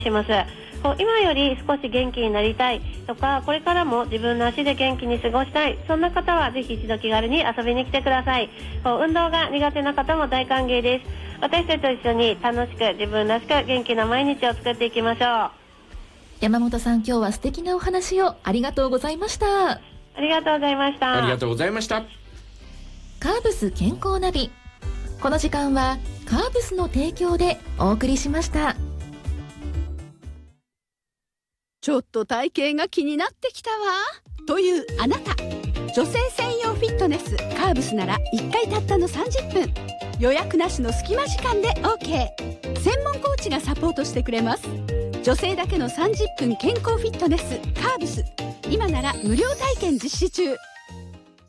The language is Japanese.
します。今より少し元気になりたいとか、これからも自分の足で元気に過ごしたい、そんな方はぜひ一度気軽に遊びに来てください。運動が苦手な方も大歓迎です。私たちと一緒に楽しく自分らしく元気な毎日を作っていきましょう。 山本さん、今日は素敵なお話をありがとうございました。 ありがとうございました。 ありがとうございました。 カーブス健康ナビ、この時間はカーブスの提供でお送りしました。 ちょっと体型が気になってきたわというあなた、女性専用フィットネスカーブスなら1回たったの30分、予約なしの隙間時間で OK。 専門コーチがサポートしてくれます。女性だけの30分健康フィットネスカーブス、今なら無料体験実施中。